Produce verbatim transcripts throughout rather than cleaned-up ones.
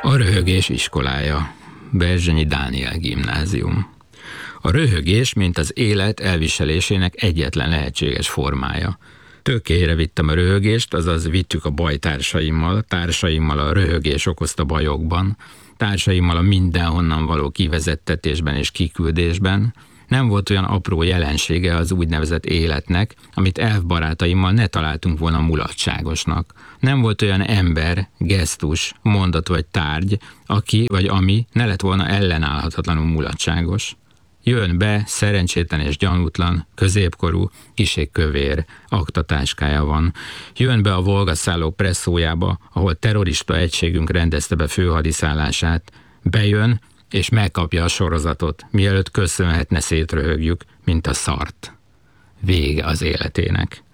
A röhögés iskolája. Berzsenyi Dániel Gimnázium. A röhögés, mint az élet elviselésének egyetlen lehetséges formája. Tökélyre vittem a röhögést, azaz vittük a bajtársaimmal, társaimmal a röhögés okozta bajokban, társaimmal a mindenhonnan való kivezettetésben és kiküldésben. Nem volt olyan apró jelensége az úgynevezett életnek, amit elfbarátaimmal ne találtunk volna mulatságosnak. Nem volt olyan ember, gesztus, mondat vagy tárgy, aki vagy ami ne lett volna ellenállhatatlanul mulatságos. Jön be, szerencsétlen és gyanútlan, középkorú, kissé kövér, aktatáskája van. Jön be a Volga-szálló presszójába, ahol terrorista egységünk rendezte be főhadiszállását. Bejön, és megkapja a sorozatot, mielőtt köszönhetne szétröhögjük, mint a szart. Vége az életének.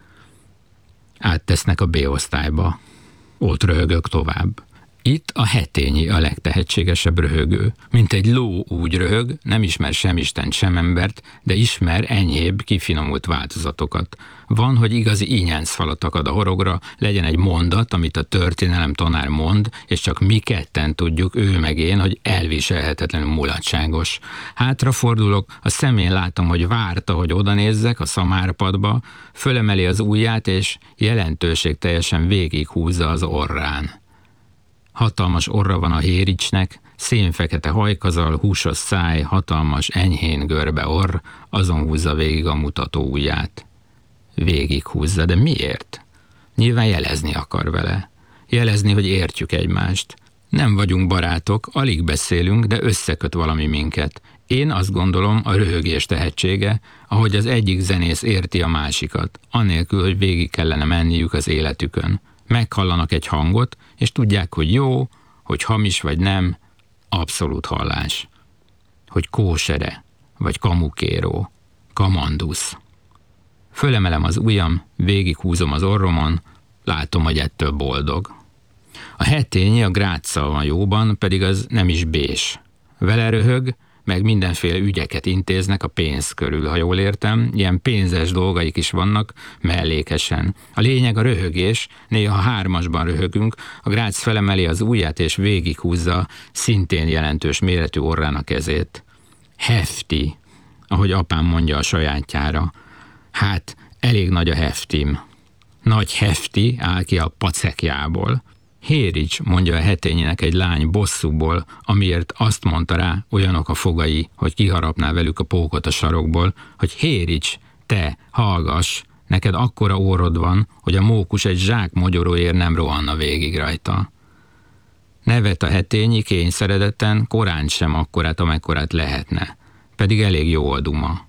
Áttesznek a B-osztályba. Ott röhögök tovább. Itt a Hetényi a legtehetségesebb röhögő. Mint egy ló úgy röhög, nem ismer sem istent, sem embert, de ismer enyhébb, kifinomult változatokat. Van, hogy igazi ínyenszfalat akad a horogra, legyen egy mondat, amit a történelem tanár mond, és csak mi ketten tudjuk, ő meg én, hogy elviselhetetlenül mulatságos. Hátrafordulok, a szemén látom, hogy várta, hogy odanézzek a szamárpadba, fölemeli az ujját, és jelentőségteljesen végighúzza az orrán. Hatalmas orra van a Héricsnek, szénfekete hajkazal, húsos száj, hatalmas, enyhén görbe orr, azon húzza végig a mutató ujját. Végig húzza, de miért? Nyilván jelezni akar vele. Jelezni, hogy értjük egymást. Nem vagyunk barátok, alig beszélünk, de összeköt valami minket. Én azt gondolom, a röhögés tehetsége, ahogy az egyik zenész érti a másikat, anélkül, hogy végig kellene menniük az életükön. Meghallanak egy hangot, és tudják, hogy jó, hogy hamis vagy nem, abszolút hallás. Hogy kósere, vagy kamukéró, kamandusz. Fölemelem az ujjam, végighúzom az orromon, látom, hogy ettől boldog. A Hetényi a Gráccal van jóban, pedig az nem is bés. Vele röhög, meg mindenféle ügyeket intéznek a pénz körül, ha jól értem, ilyen pénzes dolgaik is vannak mellékesen. A lényeg a röhögés, néha hármasban röhögünk, a Grác felemeli az ujját és végighúzza szintén jelentős méretű orrán a kezét. Hefti, ahogy apám mondja a sajátjára. Hát, elég nagy a heftim. Nagy hefti áll ki a pacekjából. Hérics, mondja a Hetényinek egy lány bosszúból, amiért azt mondta rá, olyanok a fogai, hogy kiharapná velük a pókot a sarokból, hogy Hérics, te, hallgass, neked akkora órod van, hogy a mókus egy zsák mogyoróért nem rohanna végig rajta. Nevet a Hetényi kényszeredetten, korán sem akkorát, amekkorát lehetne, pedig elég jó a duma.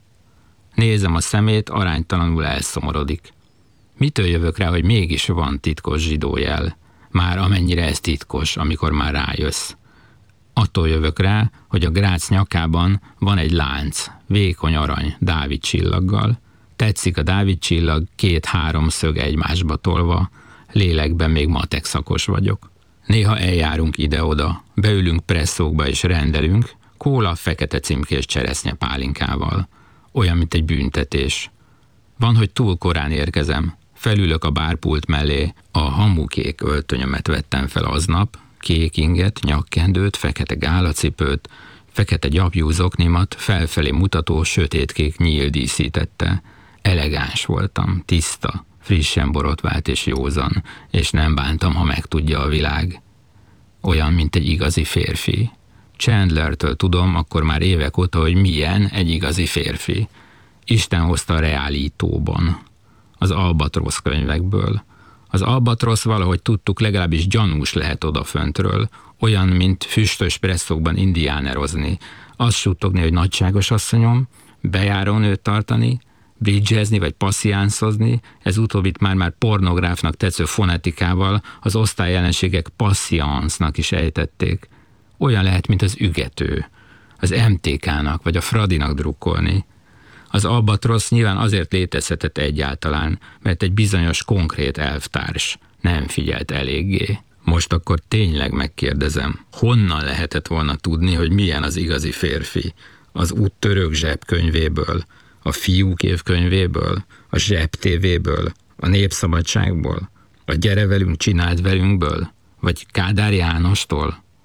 Nézem a szemét, aránytalanul elszomorodik. Mitől jövök rá, hogy mégis van titkos zsidójel? Már amennyire ez titkos, amikor már rájössz. Attól jövök rá, hogy a Grác nyakában van egy lánc, vékony arany, Dávid csillaggal. Tetszik a Dávid csillag, két-három szög egymásba tolva, lélekben még matek szakos vagyok. Néha eljárunk ide-oda, beülünk presszókba és rendelünk, kóla fekete címkés cseresznye pálinkával. Olyan, mint egy büntetés. Van, hogy túl korán érkezem. Felülök a bárpult mellé, a hamukék öltönyömet vettem fel aznap, kék inget, nyakkendőt, fekete gálacipőt, fekete gyapjú zoknimat felfelé mutató sötétkék nyíl díszítette. Elegáns voltam, tiszta, frissen borotvált és józan, és nem bántam, ha megtudja a világ. Olyan, mint egy igazi férfi. Chandlertől tudom, akkor már évek óta, hogy milyen egy igazi férfi. Isten hozta a reálítóban. Az Albatrosz könyvekből. Az Albatrosz, valahogy tudtuk, legalábbis gyanús lehet odaföntről, olyan, mint füstös presszókban indiánerozni. Azt suttogni, hogy nagyságos asszonyom, bejárónőt tartani, bridgezni vagy passziánszozni, ez utóbbit már-már pornográfnak tetsző fonetikával az osztályjelenségek passziánsznak is ejtették. Olyan lehet, mint az ügető, az em té ká-nak vagy a Fradinak drukkolni. Az Albatrosz nyilván azért létezhetett egyáltalán, mert egy bizonyos konkrét elvtárs nem figyelt eléggé. Most akkor tényleg megkérdezem, honnan lehetett volna tudni, hogy milyen az igazi férfi? Az úttörők zsebkönyvéből, a fiúk évkönyvéből, a zsebtévéből, a Népszabadságból, a gyere velünk, csináld velünkből, vagy Kádár Jánostól?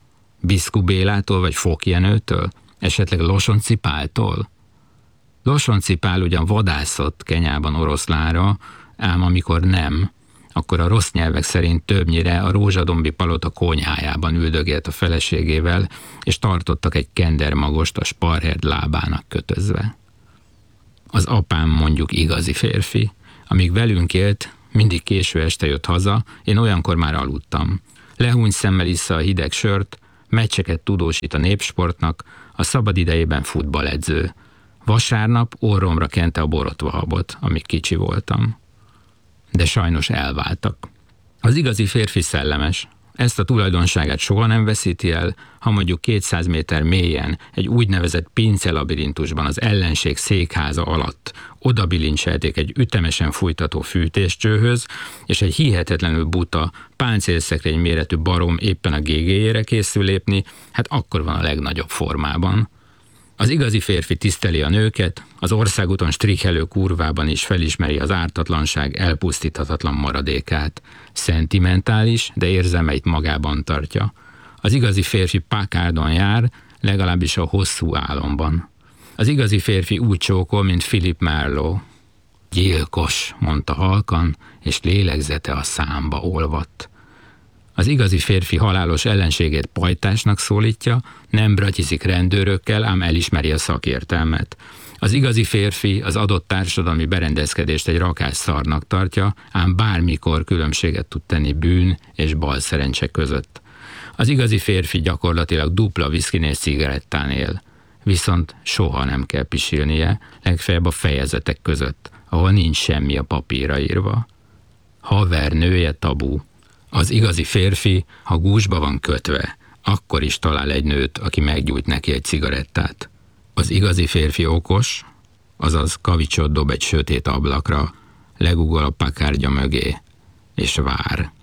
Biszku Bélától vagy Fok Jenőtől? Esetleg Losonczy Páltól? Losonczy Pál ugyan vadászott Kenyában oroszlánra, ám amikor nem, akkor a rossz nyelvek szerint többnyire a rózsadombi palota konyhájában üldögélt a feleségével, és tartottak egy kendermagost a sparherd lábának kötözve. Az apám mondjuk igazi férfi. Amíg velünk élt, mindig késő este jött haza, én olyankor már aludtam. Lehúny szemmel issza a hideg sört, meccseket tudósít a népsportnak, a szabad idejében futballedző. Vasárnap orromra kente a borotvahabot, amíg kicsi voltam. De sajnos elváltak. Az igazi férfi szellemes. Ezt a tulajdonságát soha nem veszíti el, ha mondjuk kétszáz méter mélyen, egy úgynevezett pincelabirintusban az ellenség székháza alatt oda bilincselték egy ütemesen fújtató fűtéscsőhöz, és egy hihetetlenül buta, páncélszekrény méretű barom éppen a gégéjére készül lépni, hát akkor van a legnagyobb formában. Az igazi férfi tiszteli a nőket, az országúton strikkelő kurvában is felismeri az ártatlanság elpusztíthatatlan maradékát. Szentimentális, de érzelmeit magában tartja. Az igazi férfi pakárdon jár, legalábbis a hosszú álomban. Az igazi férfi úgy csókol, mint Philip Marlowe. Gyilkos, mondta halkan, és lélegzete a számba olvadt. Az igazi férfi halálos ellenségét pajtásnak szólítja, nem bratyizik rendőrökkel, ám elismeri a szakértelmet. Az igazi férfi az adott társadalmi berendezkedést egy rakás szarnak tartja, ám bármikor különbséget tud tenni bűn és bal szerencse között. Az igazi férfi gyakorlatilag dupla viszkin és cigarettán él. Viszont soha nem kell pisilnie, legfeljebb a fejezetek között, ahol nincs semmi a papírra írva. Haver nője tabu. Az igazi férfi, ha gúzsba van kötve, akkor is talál egy nőt, aki meggyújt neki egy cigarettát. Az igazi férfi okos, azaz kavicsot dob egy sötét ablakra, legugol a pakárdja mögé, és vár.